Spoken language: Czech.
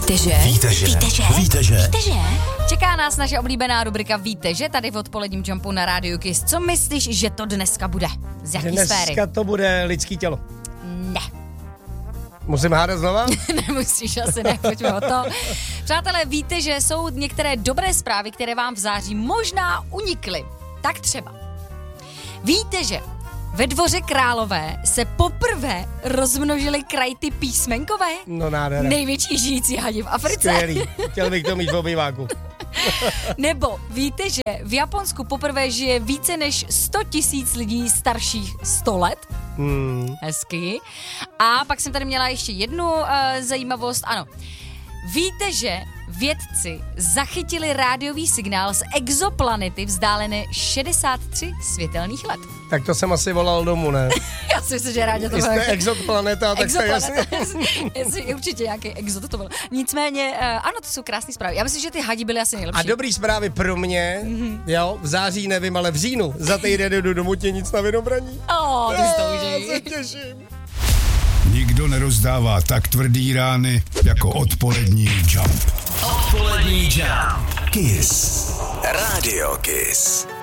Víte, že? Čeká nás naše oblíbená rubrika Víte, že? Tady v odpoledním Jumpu na Rádiu Kiss. Co myslíš, že to dneska bude? Z jaký sféry? Dneska to bude lidský tělo. Ne. Musím hádat znova? Nemusíš, asi ne, pojďme o to. Přátelé, víte, že jsou některé dobré zprávy, které vám v září možná unikly. Tak třeba. Víte, že ve Dvoře Králové se poprvé rozmnožily krajty písmenkové? No nádhera. Největší žijící hadi v Africe. Skvělý. Chtěl bych to mít v obýváku. Nebo víte, že v Japonsku poprvé žije více než 100 000 lidí starších 100 let? Hezky. A pak jsem tady měla ještě jednu zajímavost. Ano. Víte, že vědci zachytili rádiový signál z exoplanety vzdálené 63 světelných let? Tak to jsem asi volal domů, ne? Já si myslím, že rádi to Vy bylo. jste exoplaneta, tak to je jasně. Určitě nějaký exot to byl. Nicméně, ano, to jsou krásné zprávy. Já myslím, že ty hadi byly asi nejlepší. A dobrý zprávy pro mě, jo, v září nevím, ale v říjnu za týden jdu domů, tě nic na Vinobraní. Ty stouží. Se těším. Nikdo nerozdává tak tvrdý rány jako odpolední Jump. Odpolední Jump. Kiss. Radio Kiss.